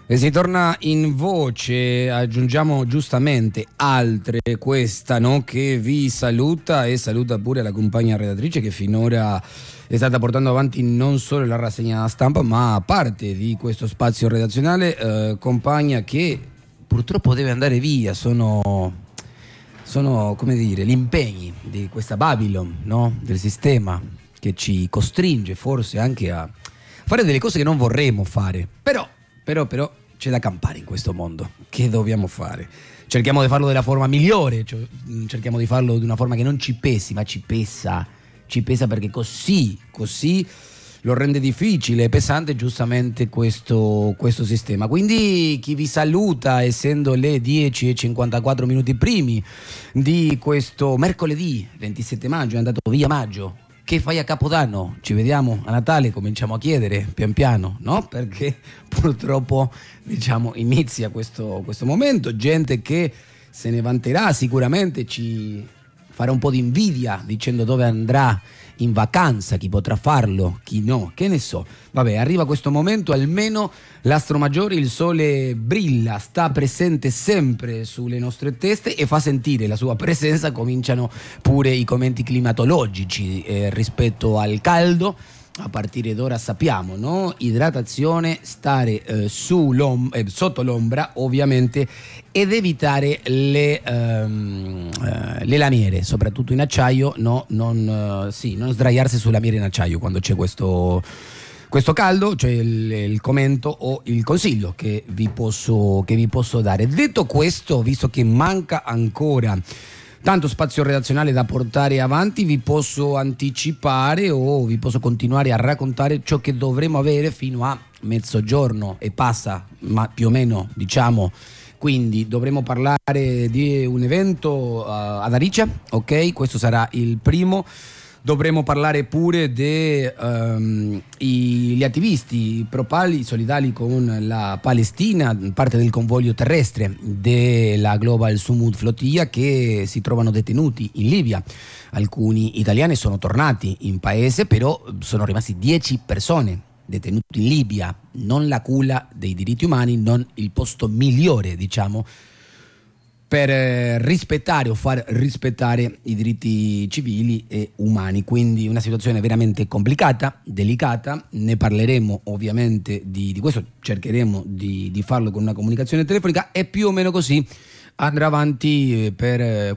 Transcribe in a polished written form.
E si torna in voce, aggiungiamo giustamente altre, questa, no, che vi saluta e saluta pure la compagna redattrice che finora è stata portando avanti non solo la rassegna stampa ma parte di questo spazio redazionale, compagna che purtroppo deve andare via, sono come dire gli impegni di questa Babylon, no? Del sistema che ci costringe forse anche a fare delle cose che non vorremmo fare, però c'è da campare in questo mondo. Che dobbiamo fare? Cerchiamo di farlo della forma migliore, cerchiamo di farlo di una forma che non ci pesi, ma ci pesa perché così lo rende difficile e pesante giustamente questo sistema. Quindi chi vi saluta, essendo le 10:54 primi di questo mercoledì 27 maggio, è andato via maggio. Che fai a Capodanno? Ci vediamo a Natale? Cominciamo a chiedere pian piano, no? Perché purtroppo, inizia questo momento. Gente che se ne vanterà, sicuramente ci farà un po' di invidia dicendo dove andrà in vacanza, chi potrà farlo, chi no, che ne so. Vabbè, arriva questo momento, almeno l'astro maggiore, il sole brilla, sta presente sempre sulle nostre teste e fa sentire la sua presenza. Cominciano pure i commenti climatologici rispetto al caldo. A partire d'ora sappiamo, no? Idratazione, stare sotto l'ombra ovviamente, ed evitare le lamiere, soprattutto in acciaio, no? Non sdraiarsi su lamiere in acciaio quando c'è questo caldo. Cioè il commento o il consiglio che vi posso dare. Detto questo, visto che manca ancora tanto spazio redazionale da portare avanti, vi posso anticipare o vi posso continuare a raccontare ciò che dovremo avere fino a mezzogiorno e passa, ma più o meno, quindi dovremo parlare di un evento ad Aricia, ok? Questo sarà il primo. Dovremo parlare pure degli attivisti pro-Pali solidali con la Palestina, parte del convoglio terrestre della Global Sumud Flotilla, che si trovano detenuti in Libia. Alcuni italiani sono tornati in paese, però sono rimasti 10 persone detenute in Libia, non la culla dei diritti umani, non il posto migliore, per rispettare o far rispettare i diritti civili e umani. Quindi una situazione veramente complicata, delicata. Ne parleremo ovviamente di questo, cercheremo di farlo con una comunicazione telefonica e più o meno così andrà avanti per